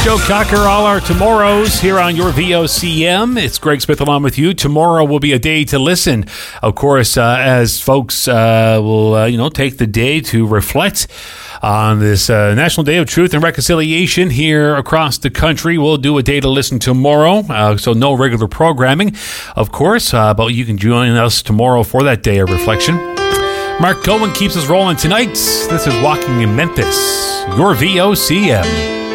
Joe Cocker, all our tomorrows here on your VOCM. It's Greg Smith along with you. Tomorrow will be a day to listen. Of course, as folks will take the day to reflect on this National Day of Truth and Reconciliation here across the country. We'll do a day to listen tomorrow, so no regular programming, of course, but you can join us tomorrow for that day of reflection. Mark Cohen keeps us rolling tonight. This is Walking in Memphis, your VOCM.